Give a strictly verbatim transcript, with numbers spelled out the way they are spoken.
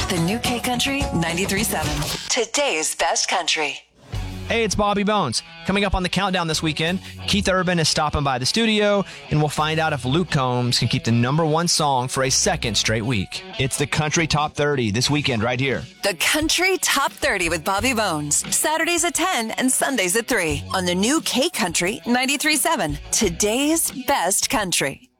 The new K Country ninety-three point seven. Today's best country. Hey, it's Bobby Bones. Coming up on the countdown this weekend, Keith Urban is stopping by the studio, and we'll find out if Luke Combs can keep the number one song for a second straight week. It's the Country Top thirty this weekend right here. The Country Top thirty with Bobby Bones. Saturdays at ten and Sundays at three on the new K Country ninety-three point seven. Today's best country.